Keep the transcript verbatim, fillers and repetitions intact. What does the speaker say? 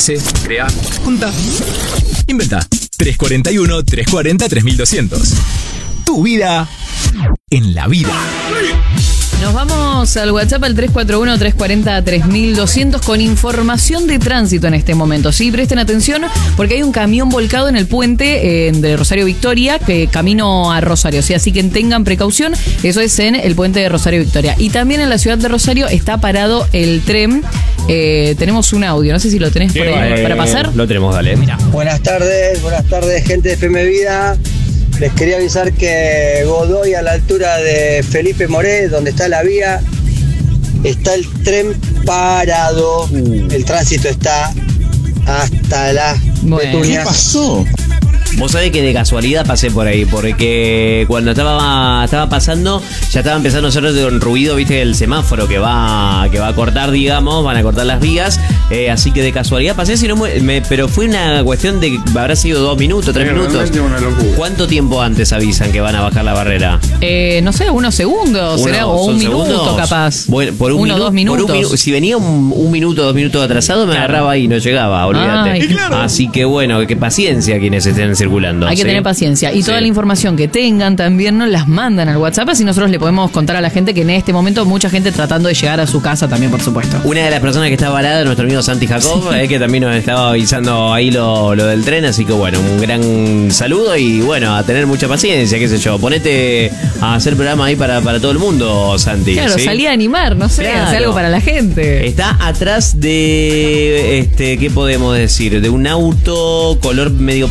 Hace, crea, junta, inventa. tres cuarenta y uno, trescientos cuarenta, tres mil doscientos. Tu vida en la vida. Nos vamos al WhatsApp al tres cuatro uno, tres cuatro cero, tres mil doscientos con información de tránsito en este momento. Sí, presten atención porque hay un camión volcado en el puente eh, de Rosario Victoria, que camino a Rosario. ¿Sí? Así que tengan precaución. Eso es en el puente de Rosario Victoria. Y también en la ciudad de Rosario está parado el tren. Eh, tenemos un audio, no sé si lo tenés por ahí, eh, para pasar. Lo tenemos, dale. Mira. Buenas tardes, buenas tardes, gente de F M Vida. Les quería avisar que Godoy, a la altura de Felipe Moré, donde está la vía, está el tren parado. Uh. El tránsito está hasta la bueno. Petunias. ¿Qué pasó? Vos sabés que de casualidad pasé por ahí, porque cuando estaba estaba pasando, ya estaba empezando a hacer un ruido, viste, el semáforo que va que va a cortar, digamos, van a cortar las vías, eh, así que de casualidad pasé, si no me, pero fue una cuestión de, habrá sido dos minutos, tres sí, minutos. Una locura. ¿Cuánto tiempo antes avisan que van a bajar la barrera? Eh, no sé, unos segundos, Uno, será, o un minuto segundos? capaz. Bueno, por un Uno, minu- dos minutos. Por un minu- si venía un, un minuto, dos minutos atrasado, me claro. agarraba ahí y no llegaba, olvídate. Ay, claro. Así que bueno, que paciencia quienes estén circulando. Hay que ¿sí? tener paciencia. Y toda Sí. la información que tengan también nos las mandan al WhatsApp, así nosotros le podemos contar a la gente que en este momento mucha gente tratando de llegar a su casa también, por supuesto. Una de las personas que está varada, nuestro amigo Santi Jacob, sí. eh, que también nos estaba avisando ahí lo, lo del tren, así que bueno, un gran saludo y bueno, a tener mucha paciencia, qué sé yo. Ponete a hacer programa ahí para, para todo el mundo, Santi. Claro, ¿sí? salí a animar, no sé, Claro. hacer algo para la gente. Está atrás de, este, ¿qué podemos decir? De un auto color medio